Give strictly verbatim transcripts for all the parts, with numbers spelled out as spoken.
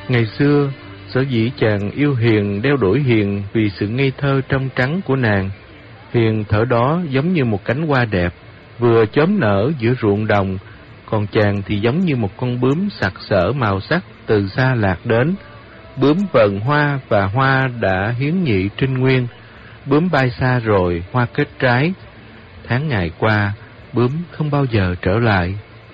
Ngày xưa, sở dĩ chàng yêu Hiền đeo đuổi Hiền vì sự ngây thơ trong trắng của nàng. Hiền thở đó giống như một cánh hoa đẹp, vừa chớm nở giữa ruộng đồng, còn chàng thì giống như một con bướm sặc sỡ màu sắc từ xa lạc đến. Bướm vờn hoa và hoa đã hiến nhị trinh nguyên. Bướm bay xa rồi, hoa kết trái. Tháng ngày qua, bướm không bao giờ trở lại.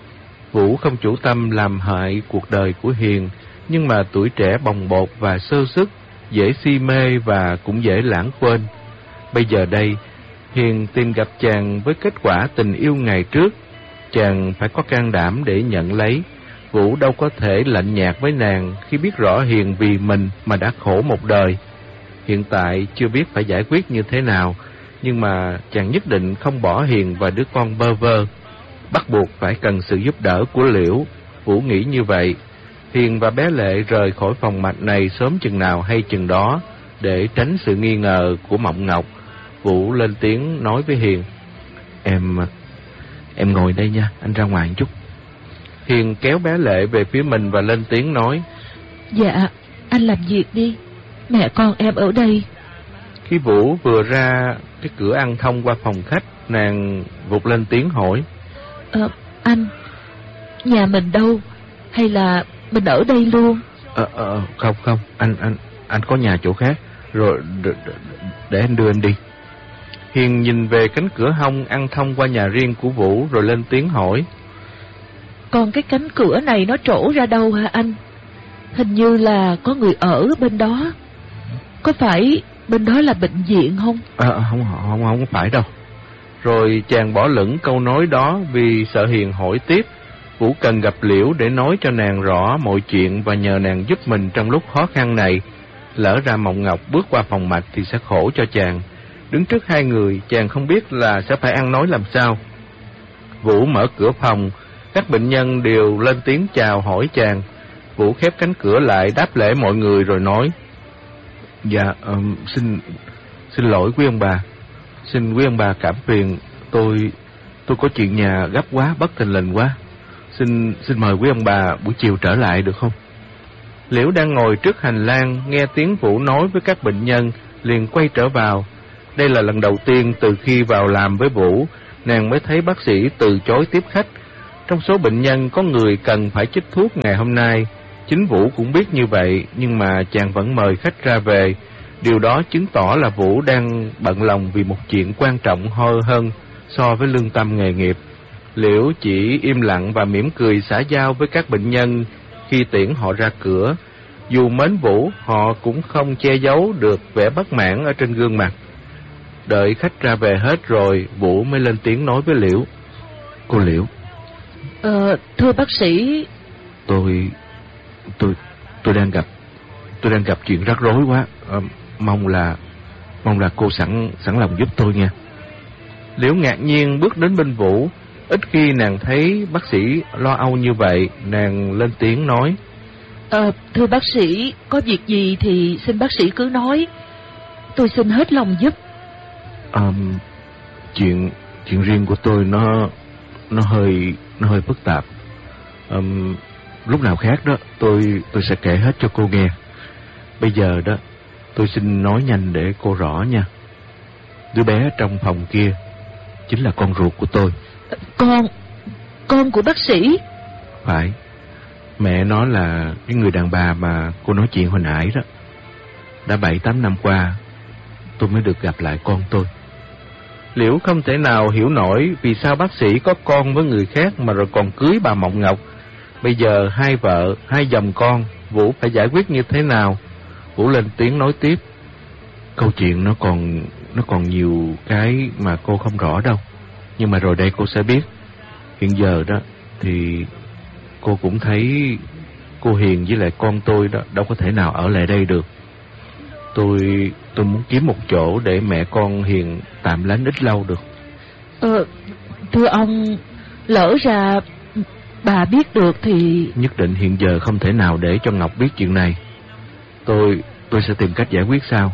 Vũ không chủ tâm làm hại cuộc đời của Hiền, nhưng mà tuổi trẻ bồng bột và sơ sức, dễ si mê và cũng dễ lãng quên. Bây giờ đây, Hiền tìm gặp chàng với kết quả tình yêu ngày trước. Chàng phải có can đảm để nhận lấy. Vũ đâu có thể lạnh nhạt với nàng khi biết rõ Hiền vì mình mà đã khổ một đời. Hiện tại chưa biết phải giải quyết như thế nào, nhưng mà chàng nhất định không bỏ Hiền và đứa con bơ vơ. Bắt buộc phải cần sự giúp đỡ của Liễu. Vũ nghĩ như vậy. Hiền và bé Lệ rời khỏi phòng mạch này sớm chừng nào hay chừng đó, để tránh sự nghi ngờ của Mộng Ngọc. Vũ lên tiếng nói với Hiền: Em Em ngồi đây nha, anh ra ngoài một chút. Hiền kéo bé Lệ về phía mình và lên tiếng nói: Dạ, anh làm việc đi, mẹ con em ở đây. Khi Vũ vừa ra cái cửa ăn thông qua phòng khách, nàng vụt lên tiếng hỏi: Ờ, anh, nhà mình đâu? Hay là mình ở đây luôn? Ờ, ờ, không, không, anh, anh, anh có nhà chỗ khác, rồi để, để anh đưa anh đi. Hiền nhìn về cánh cửa hông ăn thông qua nhà riêng của Vũ rồi lên tiếng hỏi: Còn cái cánh cửa này nó trổ ra đâu hả anh? Hình như là có người ở bên đó. Có phải bên đó là bệnh viện không? À, không, không, không phải đâu. Rồi chàng bỏ lửng câu nói đó vì sợ Hiền hỏi tiếp. Vũ cần gặp Liễu để nói cho nàng rõ mọi chuyện và nhờ nàng giúp mình trong lúc khó khăn này. Lỡ ra Mộng Ngọc bước qua phòng mạch thì sẽ khổ cho chàng. Đứng trước hai người, chàng không biết là sẽ phải ăn nói làm sao. Vũ mở cửa phòng, các bệnh nhân đều lên tiếng chào hỏi chàng. Vũ khép cánh cửa lại đáp lễ mọi người rồi nói: Dạ, um, xin xin lỗi quý ông bà. Xin quý ông bà cảm phiền, tôi tôi có chuyện nhà gấp quá, bất thình lình quá. Xin xin mời quý ông bà buổi chiều trở lại được không? Liễu đang ngồi trước hành lang, nghe tiếng Vũ nói với các bệnh nhân, liền quay trở vào. Đây là lần đầu tiên từ khi vào làm với Vũ, nàng mới thấy bác sĩ từ chối tiếp khách. Trong số bệnh nhân có người cần phải chích thuốc ngày hôm nay. Chính Vũ cũng biết như vậy, nhưng mà chàng vẫn mời khách ra về. Điều đó chứng tỏ là Vũ đang bận lòng vì một chuyện quan trọng hơn so với lương tâm nghề nghiệp. Liễu chỉ im lặng và mỉm cười xã giao với các bệnh nhân khi tiễn họ ra cửa. Dù mến Vũ, họ cũng không che giấu được vẻ bất mãn ở trên gương mặt. Đợi khách ra về hết rồi, Vũ mới lên tiếng nói với Liễu: Cô Liễu. Ờ, thưa bác sĩ. Tôi, tôi, tôi đang gặp, tôi đang gặp chuyện rắc rối quá. À, mong là, mong là cô sẵn, sẵn lòng giúp tôi nha. Liễu ngạc nhiên bước đến bên Vũ. Ít khi nàng thấy bác sĩ lo âu như vậy, nàng lên tiếng nói: Ờ, thưa bác sĩ, có việc gì thì xin bác sĩ cứ nói, tôi xin hết lòng giúp. Um, chuyện chuyện riêng của tôi nó nó hơi nó hơi phức tạp. Um, lúc nào khác đó tôi tôi sẽ kể hết cho cô nghe. Bây giờ đó tôi xin nói nhanh để cô rõ nha. Đứa bé trong phòng kia chính là con ruột của tôi. Con con của bác sĩ? Phải. Mẹ nó là cái người đàn bà mà cô nói chuyện hồi nãy đó. Đã bảy tám năm qua tôi mới được gặp lại con tôi. Liễu không thể nào hiểu nổi vì sao bác sĩ có con với người khác mà rồi còn cưới bà Mộng Ngọc. Bây giờ hai vợ, hai dòng con, Vũ phải giải quyết như thế nào? Vũ lên tiếng nói tiếp: Câu chuyện nó còn nó còn nhiều cái mà cô không rõ đâu. Nhưng mà rồi đây cô sẽ biết. Hiện giờ đó thì cô cũng thấy cô Hiền với lại con tôi đó đâu có thể nào ở lại đây được. Tôi tôi muốn kiếm một chỗ để mẹ con Hiền tạm lánh ít lâu được. Ờ, thưa ông, lỡ ra bà biết được thì... Nhất định hiện giờ không thể nào để cho Ngọc biết chuyện này. Tôi tôi sẽ tìm cách giải quyết sao.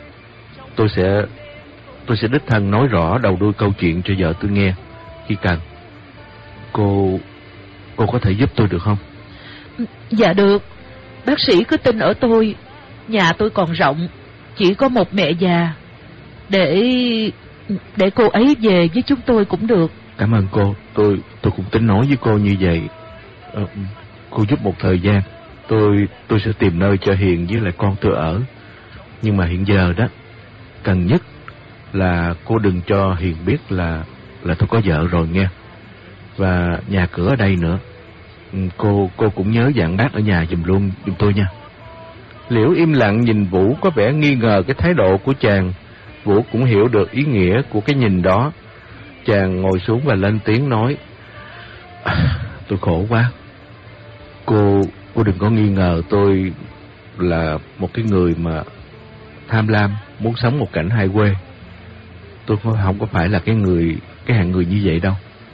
Tôi sẽ tôi sẽ đích thân nói rõ đầu đuôi câu chuyện cho vợ tôi nghe khi cần. Cô cô có thể giúp tôi được không? Dạ được. bác sĩ cứ tin ở tôi. Nhà tôi còn rộng, chỉ có một mẹ già. Để để cô ấy về với chúng tôi cũng được. Cảm ơn cô. Tôi tôi cũng tính nói với cô như vậy. Ờ, cô giúp một thời gian, tôi tôi sẽ tìm nơi cho Hiền với lại con tôi ở. Nhưng mà hiện giờ đó, cần nhất là cô đừng cho Hiền biết là là tôi có vợ rồi nghe. Và nhà cửa ở đây nữa, cô cô cũng nhớ dặn bác ở nhà giùm luôn giùm tôi nha. Liễu im lặng nhìn Vũ có vẻ nghi ngờ cái thái độ của chàng. Vũ cũng hiểu được ý nghĩa của cái nhìn đó. Chàng ngồi xuống và lên tiếng nói: à, tôi khổ quá. Cô cô đừng có nghi ngờ tôi là một cái người mà tham lam, muốn sống một cảnh hai quê. Tôi không có phải là cái người cái hạng người như vậy đâu.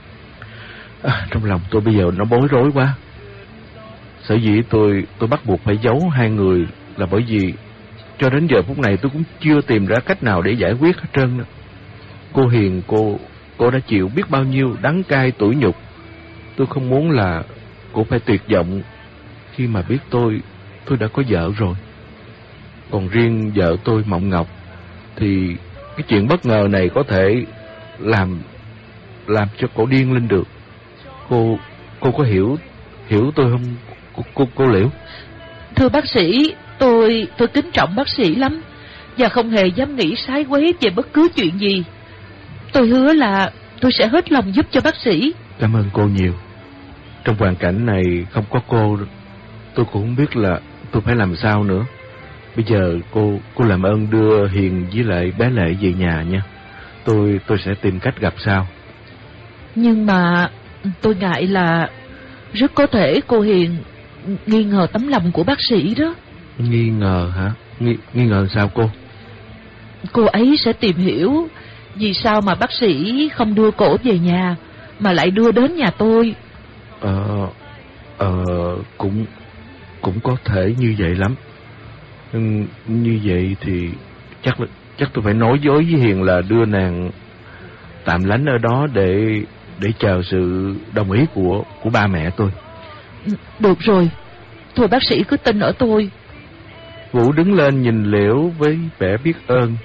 À, trong lòng tôi bây giờ nó bối rối quá. Sở dĩ tôi tôi bắt buộc phải giấu hai người là bởi vì cho đến giờ phút này tôi cũng chưa tìm ra cách nào để giải quyết hết trơn. Cô Hiền, cô cô đã chịu biết bao nhiêu đắng cay tủi nhục. Tôi không muốn là cô phải tuyệt vọng khi mà biết tôi tôi đã có vợ rồi. Còn riêng vợ tôi Mộng Ngọc thì cái chuyện bất ngờ này có thể làm làm cho cổ điên lên được. Cô cô có hiểu hiểu tôi không cô cô, cô Liễu? Thưa bác sĩ, tôi tôi kính trọng bác sĩ lắm và không hề dám nghĩ sái quấy về bất cứ chuyện gì. Tôi hứa là tôi sẽ hết lòng giúp cho bác sĩ. Cảm ơn cô nhiều. Trong hoàn cảnh này không có cô, tôi cũng không biết là tôi phải làm sao nữa. Bây giờ cô cô làm ơn đưa Hiền với lại bé Lệ về nhà nha. Tôi tôi sẽ tìm cách gặp sau. Nhưng mà tôi ngại là rất có thể cô Hiền nghi ngờ tấm lòng của bác sĩ đó. Nghi ngờ hả? Nghi, nghi ngờ sao cô? Cô ấy sẽ tìm hiểu vì sao mà bác sĩ không đưa cổ về nhà mà lại đưa đến nhà tôi. Ờ, ờ, cũng cũng có thể như vậy lắm. Nhưng như vậy thì chắc là chắc tôi phải nói dối với Hiền là đưa nàng tạm lánh ở đó để để chờ sự đồng ý của của ba mẹ tôi. Được rồi, thôi bác sĩ cứ tin ở tôi. Vũ đứng lên nhìn Liễu với vẻ biết ơn.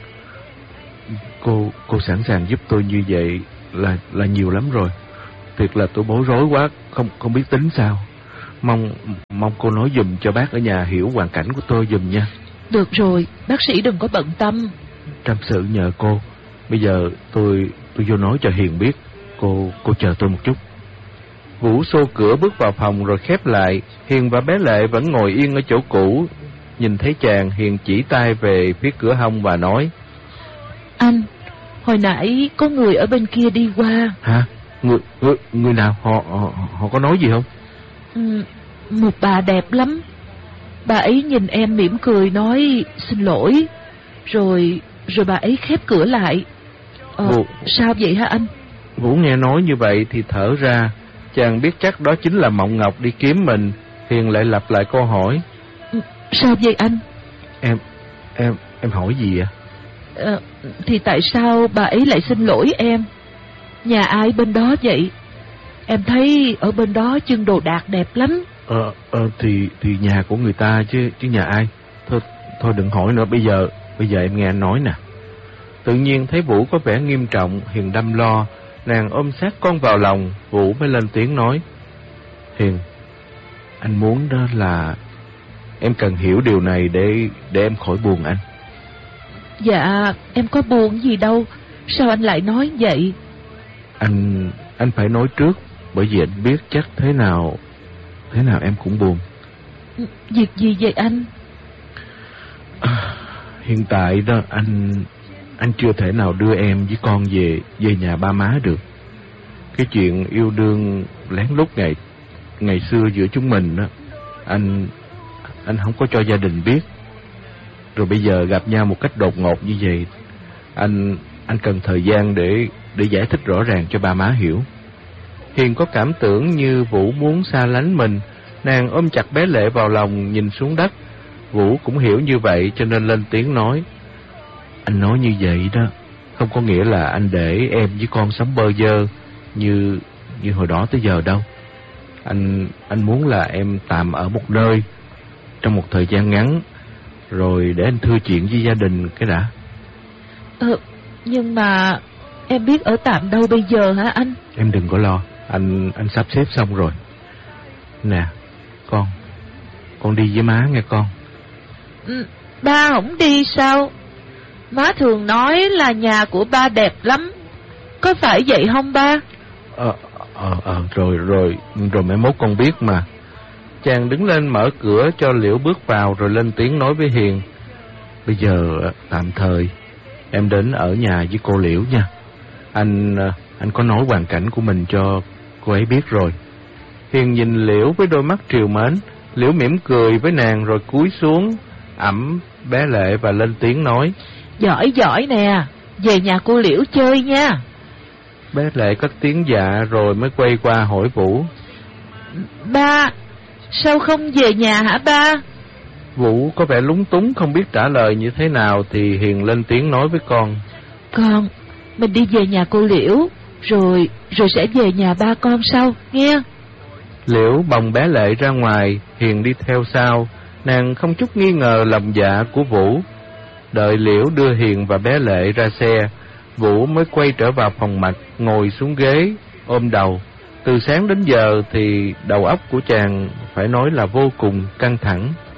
Cô cô sẵn sàng giúp tôi như vậy là là nhiều lắm rồi. Thiệt là tôi bối rối quá, không không biết tính sao. Mong mong cô nói giùm cho bác ở nhà hiểu hoàn cảnh của tôi giùm nha. Được rồi, bác sĩ đừng có bận tâm. Trăm sự nhờ cô. Bây giờ tôi tôi vô nói cho Hiền biết. Cô cô chờ tôi một chút. Vũ xô cửa bước vào phòng rồi khép lại. Hiền và bé Lệ vẫn ngồi yên ở chỗ cũ. Nhìn thấy chàng, Hiền chỉ tay về phía cửa hông và nói: Anh, hồi nãy có người ở bên kia đi qua. Hả? Người người, người nào? Họ, họ họ có nói gì không? Ừ, một bà đẹp lắm. Bà ấy nhìn em mỉm cười nói xin lỗi. Rồi rồi bà ấy khép cửa lại. Ờ, Vũ... Sao vậy hả anh? Vũ nghe nói như vậy thì thở ra. Chàng biết chắc đó chính là Mộng Ngọc đi kiếm mình. Hiền lại lặp lại câu hỏi: Sao vậy anh? Em em em hỏi gì ạ? À, thì tại sao bà ấy lại xin lỗi em? Nhà ai bên đó vậy? Em thấy ở bên đó trưng đồ đạc đẹp lắm. Ờ, ờ thì thì nhà của người ta chứ chứ nhà ai? Thôi thôi đừng hỏi nữa, bây giờ bây giờ em nghe anh nói nè. Tự nhiên thấy Vũ có vẻ nghiêm trọng, Hiền đâm lo, nàng ôm sát con vào lòng. Vũ mới lên tiếng nói: Hiền, anh muốn đó là em cần hiểu điều này để để em khỏi buồn anh. Dạ, em có buồn gì đâu. Sao anh lại nói vậy? Anh anh phải nói trước, bởi vì anh biết chắc thế nào thế nào em cũng buồn. Việc gì vậy anh? À, hiện tại đó anh anh chưa thể nào đưa em với con về về nhà ba má được. Cái chuyện yêu đương lén lút ngày ngày xưa giữa chúng mình đó, anh anh không có cho gia đình biết. Rồi bây giờ gặp nhau một cách đột ngột như vậy, anh anh cần thời gian để để giải thích rõ ràng cho ba má hiểu. Hiền có cảm tưởng như Vũ muốn xa lánh mình, nàng ôm chặt bé Lệ vào lòng nhìn xuống đất. Vũ cũng hiểu như vậy cho nên lên tiếng nói: Anh nói như vậy đó không có nghĩa là anh để em với con sống bơ vơ như như hồi đó tới giờ đâu. Anh anh muốn là em tạm ở một nơi trong một thời gian ngắn, rồi để anh thưa chuyện với gia đình cái đã. Ờ, nhưng mà em biết ở tạm đâu bây giờ hả anh? Em đừng có lo, anh anh sắp xếp xong rồi. Nè, con, con đi với má nghe con. Ừ, ba không đi sao? Má thường nói là nhà của ba đẹp lắm, có phải vậy không ba? Ờ, ờ, ờ, rồi, rồi, rồi mai mốt con biết mà. Chàng đứng lên mở cửa cho Liễu bước vào rồi lên tiếng nói với Hiền. Bây giờ tạm thời em đến ở nhà với cô Liễu nha. Anh anh có nói hoàn cảnh của mình cho cô ấy biết rồi. Hiền nhìn Liễu với đôi mắt trìu mến. Liễu mỉm cười với nàng rồi cúi xuống ẵm bé Lệ và lên tiếng nói. Giỏi giỏi nè, về nhà cô Liễu chơi nha. Bé Lệ có tiếng dạ rồi mới quay qua hỏi Vũ. Ba, sao không về nhà hả ba? Vũ có vẻ lúng túng không biết trả lời như thế nào thì Hiền lên tiếng nói với con. Con, mình đi về nhà cô Liễu, rồi rồi sẽ về nhà ba con sau, nghe? Liễu bồng bé Lệ ra ngoài, Hiền đi theo sau. Nàng không chút nghi ngờ lòng dạ của Vũ. Đợi Liễu đưa Hiền và bé Lệ ra xe, Vũ mới quay trở vào phòng mạch, ngồi xuống ghế, ôm đầu. Từ sáng đến giờ thì đầu óc của chàng phải nói là vô cùng căng thẳng.